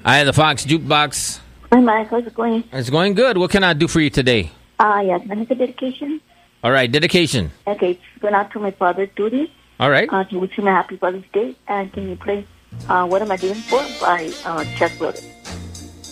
Hi, the Fox Jukebox. Hi, Mike. How's it going? It's going good. What can I do for you today? Yes, I need a dedication. All right, dedication. Okay, it's going out to my father, Judy. All right. To wish him a happy Father's Day. And can you play What Am I Doing For by Chess Brothers?